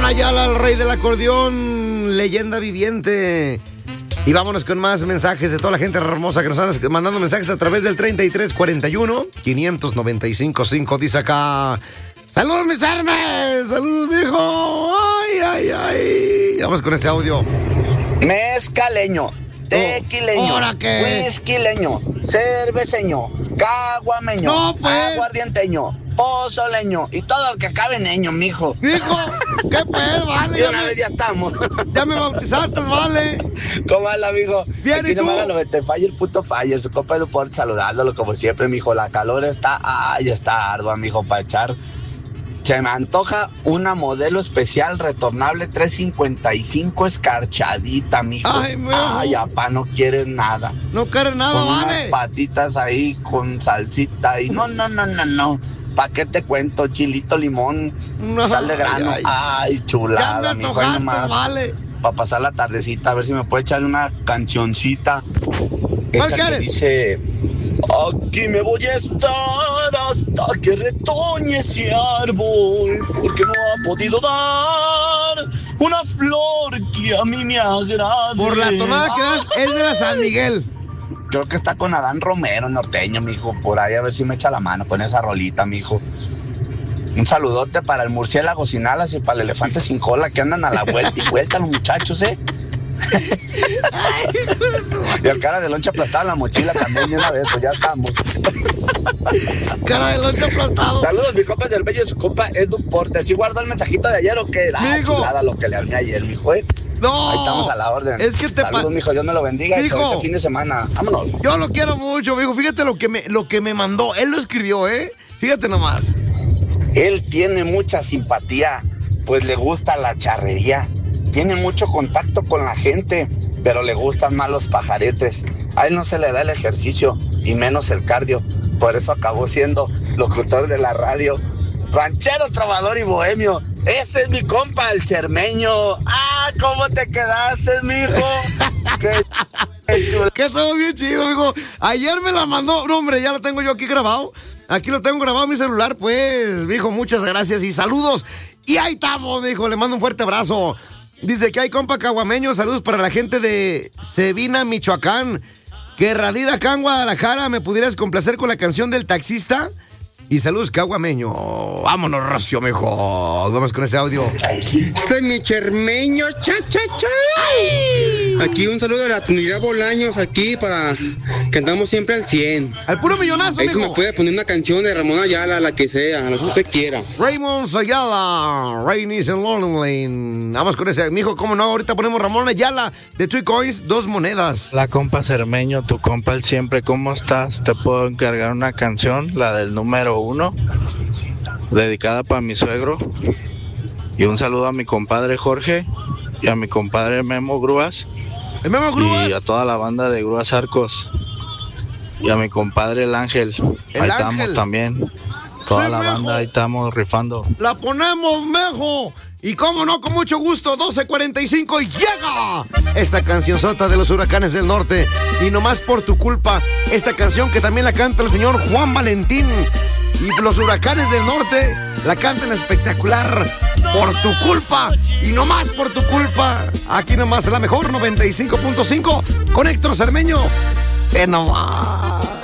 Ayala, el rey del acordeón, leyenda viviente. Y vámonos con más mensajes de toda la gente hermosa que nos anda mandando mensajes a través del 3341-595-5. Dice acá: ¡saludos, mis armes! ¡Saludos, mijo! ¡Ay, ay, ay! Vamos con este audio. Mezcaleño, tequileño, whiskyleño, cerveceño, caguameño, no, pues. aguardienteño, pozoleño y todo el que acabe en ño, mijo. Mijo, ¿qué pedo, vale? Y una vez ya estamos. Ya me bautizaste, vale. ¿Cómo anda, mijo? Bien, aquí ¿y tú? nomás lo te falla el puto Fire, su copa de deporte, saludándolo como siempre, mijo. La calor está, está ardua, mijo, para echar. Se me antoja una modelo especial retornable 355 escarchadita, mijo. Ay, apá, no quieres nada. No quieres nada, con vale. unas patitas ahí con salsita y no. ¿Para qué te cuento? Chilito, limón, sal de grano. Ay, chulada, ya me mijo. antojaste, vale. Para pasar la tardecita, a ver si me puede echar una cancioncita. Esa que dice: aquí me voy a estar hasta que retoñe ese árbol, porque no ha podido dar una flor que a mí me agrade. Por la tonada que das, es de la San Miguel. Creo que está con Adán Romero, norteño, mijo. Por ahí a ver si me echa la mano con esa rolita, mijo. Un saludote para el murciélago sin alas y para el elefante sin cola, que andan a la vuelta y vuelta los muchachos, Y el cara de loncha aplastada en la mochila también de una vez, pues ya estamos. Cara de loncha aplastado. Saludos, mi compa es el bello, su compa Edu Porter. ¿Sí guardó el mensajito de ayer o qué? Chulada lo que le armé ayer, mijo, No. Ahí estamos a la orden. Es que te saludos, mijo, Dios me lo bendiga. Excelente fin de semana. Vámonos. Yo lo quiero mucho, mijo. Fíjate lo que me mandó. Él lo escribió, Fíjate nomás. Él tiene mucha simpatía, pues le gusta la charrería. Tiene mucho contacto con la gente, pero le gustan más los pajaretes. A él no se le da el ejercicio, y menos el cardio. Por eso acabó siendo locutor de la radio. Ranchero, trovador y bohemio. Ese es mi compa, el cermeño. ¿Cómo te quedaste, mijo? Qué chulo. Que todo bien chido, mijo. Ayer me la mandó. No, hombre, ya lo tengo yo aquí grabado. Aquí lo tengo grabado en mi celular, pues, mijo, muchas gracias y saludos. Y ahí estamos, mijo, le mando un fuerte abrazo. Dice que hay compa caguameño, saludos para la gente de Cebina, Michoacán. Que radida acá en Guadalajara, ¿me pudieras complacer con la canción del taxista? Y saludos, caguameño. Vámonos, Rocio, mejor. Vamos con ese audio. Soy mi chermeño, cha. Aquí un saludo a la Tunidad Bolaños, aquí para que andamos siempre al 100. Al puro millonazo, ahí mijo. se me puede poner una canción de Ramón Ayala, la que sea, la que usted quiera. Raymond Ayala, Rain is in Lonely. Vamos con ese, mijo, ¿cómo no? Ahorita ponemos Ramón Ayala de 2 coins, 2 monedas. La compa Cermeño, tu compa el siempre, ¿cómo estás? Te puedo encargar una canción, la del número 1, dedicada para mi suegro. Y un saludo a mi compadre Jorge y a mi compadre Memo Grúas. ¿El Memo Grúas? Y a toda la banda de Grúas Arcos. Y a mi compadre el Ángel. Ahí estamos también. Toda la banda, ahí estamos rifando. La ponemos, mejo. Y cómo no, con mucho gusto, 12:45 y llega esta cancionzota de los Huracanes del Norte. Y nomás por tu culpa, esta canción que también la canta el señor Juan Valentín. Y los Huracanes del Norte la cantan espectacular. Por tu culpa y nomás por tu culpa. Aquí nomás la mejor 95.5 con Héctor Cermeño. Nomás.